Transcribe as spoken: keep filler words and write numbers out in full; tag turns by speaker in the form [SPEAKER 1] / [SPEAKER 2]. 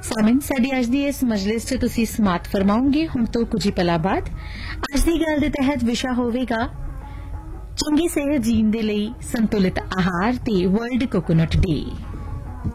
[SPEAKER 1] ਸਾਮਿਨ ਸਾਡੀ ਅੱਜ ਦੀ ਇਸ ਮਜਲਿਸ 'ਚ ਤੁਸੀਂ ਸਮਾਤ ਫਰਮਾਉਂਗੇ ਹੁਣ ਤੋਂ ਕੁਝ ਹੀ ਪਲਾਂ ਬਾਅਦ। ਅੱਜ ਦੀ ਗੱਲ ਦੇ ਤਹਿਤ ਵਿਸ਼ਾ ਹੋਵੇਗਾ ਚੰਗੀ ਸਿਹਤ ਜੀਣ ਦੇ ਲਈ ਸੰਤੁਲਿਤ ਆਹਾਰ ਤੇ ਵਰਲਡ ਕੋਕੋਨਟ ਡੇ।